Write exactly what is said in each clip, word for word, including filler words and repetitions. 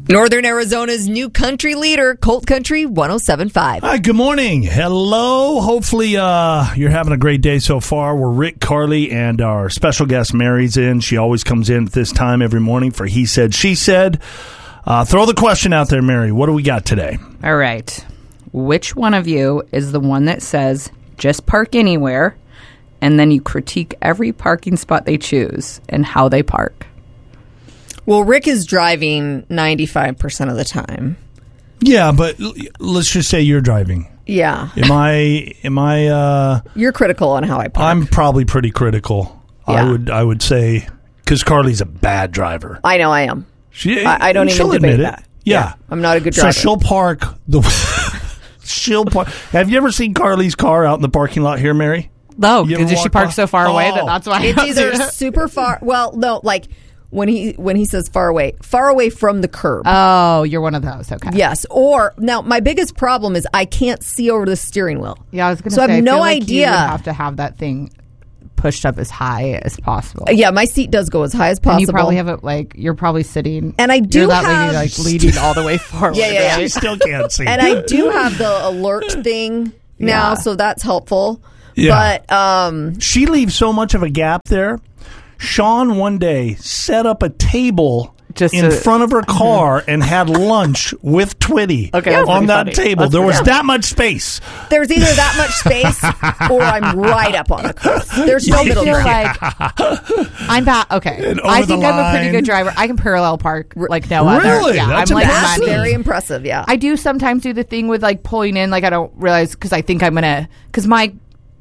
Northern Arizona's new country leader, Colt Country one oh seven point five. Hi, good morning. Hello. Hopefully uh, you're having a great day so far. We're Rick, Carly, and our special guest Mary's in. She always comes in at this time every morning for He Said, She Said. Uh, throw the question out there, Mary. What do we got today? All right. Which one of you is the one that says, just park anywhere, and then you critique every parking spot they choose and how they park? Well, Rick is driving ninety-five percent of the time. Yeah, but l- let's just say you're driving. Yeah. Am I, am I, uh... You're critical on how I park. I'm probably pretty critical. Yeah. I would, I would say, because Carly's a bad driver. I know I am. She, I, I don't even she'll debate admit that. it. Yeah. yeah. I'm not a good driver. So she'll park the... she'll park... Have you ever seen Carly's car out in the parking lot here, Mary? No, You ever because she walk parks by? so far away Oh. that that's why I It's don't either see it. super far... Well, no, like... When he when he says far away, far away from the curb. Oh, you're one of those. Okay. Yes. Or, now, my biggest problem is I can't see over the steering wheel. Yeah, I was going to so say, I have no feel like idea. You would have to have that thing pushed up as high as possible. Yeah, my seat does go as high as possible. And you probably have it, like, you're probably sitting. And I do you're that have- lady, like, leading all the way forward. Yeah, yeah, yeah. She still can't see. And I do have the alert thing now, Yeah. so that's helpful. Yeah. But, um... She leaves so much of a gap there. Sean one day set up a table Just in to- front of her car and had lunch with Twitty Okay, that's on that pretty funny. table. That's there was pretty- that much space. there's either that much space or I'm right up on the curb. There's no I middle feel ground. like I'm bad. Okay, And over I think the I'm a pretty line. good driver. I can parallel park like no other. Really? Yeah, That's I'm like impressive. That's money. very impressive, yeah. I do sometimes do the thing with like pulling in, like I don't realize because I think I'm gonna because my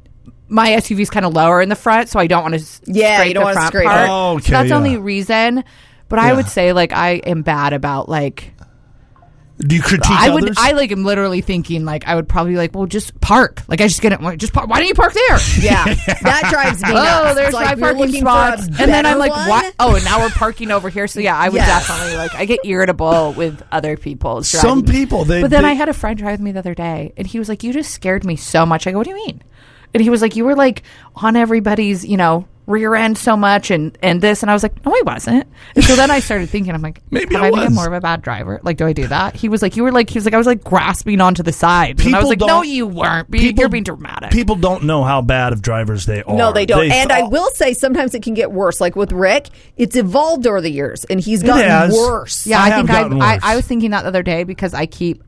my S U V is kind of lower in the front, so I don't want to Yeah, scrape you don't the wanna front scrape it. part. Oh, okay, so that's the yeah. only reason. But I Yeah. would say like I am bad about like. Do you critique I would. others? I like. am literally thinking like I would probably like. Well, just park. Like I just get it. Like, just park. Why don't you park there? Yeah, that drives me nuts. Oh, there's It's like my we're parking looking for a spots, and then I'm better like, one? what? Oh, and now we're parking over here. So yeah, I would Yes. definitely like. I get irritable with other people. Some driving. people, they- But then they- I had a friend drive with me the other day, and he was like, "You just scared me so much." I go, "What do you mean?" And he was like, "You were like on everybody's, you know, rear end so much, and and this." And I was like, "No, I wasn't." And so then I started thinking, I'm like, Maybe have I I think I'm was. more of a bad driver? Like, do I do that? He was like, "You were like," he was like, "I was like grasping onto the side," and I People was like, "No, don't- you weren't. Be, people- you're being dramatic." People don't know how bad of drivers they are. No, they don't. and I thought- will say sometimes it can get worse. Like with Rick, it's evolved over the years, and he's gotten has. worse. Yeah, I I, have think gotten I, I worse. I was thinking that the other day because I keep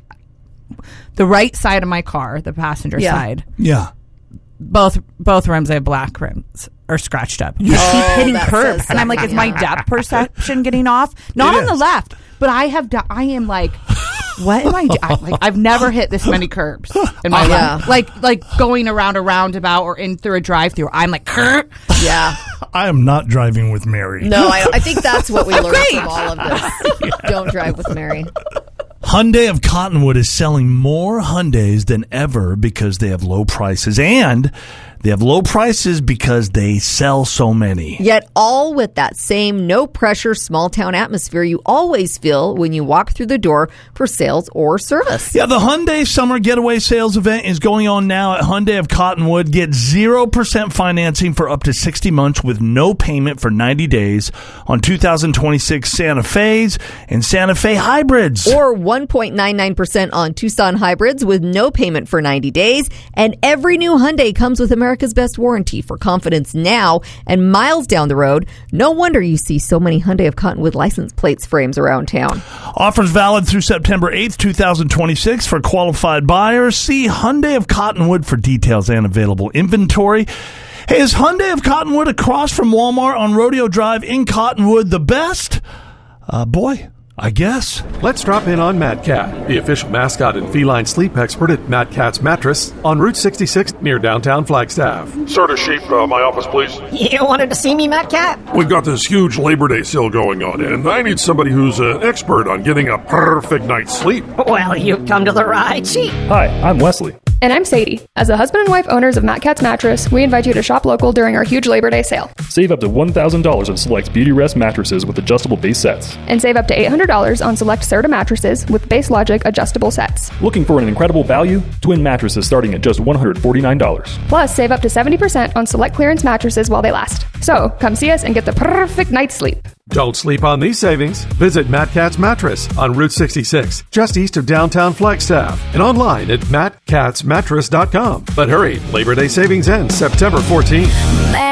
the right side of my car, the passenger Yeah. side, Yeah. both both rims I have black rims are scratched up. You keep Oh, hitting that curbs, says and I'm like, is my something. depth perception getting off? Not It on the is. left, but I have. do- I am like, what am I? Do- I, like, I've never hit this many curbs in my Yeah. life. Like like going around a roundabout or in through a drive-through. I'm like, curb. Yeah. I am not driving with Mary. No, I, I think that's what we learned Great. from all of this. Don't drive with Mary. Hyundai of Cottonwood is selling more Hyundais than ever because they have low prices, and they have low prices because they sell so many. Yet all with that same no-pressure, small-town atmosphere you always feel when you walk through the door for sales or service. Yeah, the Hyundai Summer Getaway Sales event is going on now at Hyundai of Cottonwood. Get zero percent financing for up to sixty months with no payment for ninety days on two thousand twenty-six Santa Fe's and Santa Fe hybrids. Or one point nine nine percent on Tucson hybrids with no payment for ninety days. And every new Hyundai comes with America's best warranty for confidence now and miles down the road. No wonder you see so many Hyundai of Cottonwood license plates frames around town. Offers valid through September eighth, two thousand twenty-six for qualified buyers. See Hyundai of Cottonwood for details and available inventory. Hey, is Hyundai of Cottonwood across from Walmart on Rodeo Drive in Cottonwood the best? Uh, boy, I guess. Let's drop in on Matt Cat, the official mascot and feline sleep expert at Matt Cat's Mattress on Route sixty-six near downtown Flagstaff. Starter Sheep, uh, my office, please. You wanted to see me, Matt Cat? We've got this huge Labor Day sale going on, and I need somebody who's an expert on getting a perfect night's sleep. Well, you come to the right seat. Hi, I'm Wesley. And I'm Sadie. As a husband and wife owners of Matt Cat's Mattress, we invite you to shop local during our huge Labor Day sale. Save up to one thousand dollars on select Beauty Rest mattresses with adjustable base sets. And save up to eight hundred dollars on select Serta mattresses with Base Logic adjustable sets. Looking for an incredible value? Twin mattresses starting at just one hundred forty-nine dollars. Plus, save up to seventy percent on select clearance mattresses while they last. So, come see us and get the perfect night's sleep. Don't sleep on these savings. Visit Matt Katz Mattress on Route sixty-six, just east of downtown Flagstaff, and online at matt katz mattress dot com. But hurry, Labor Day savings ends September fourteenth.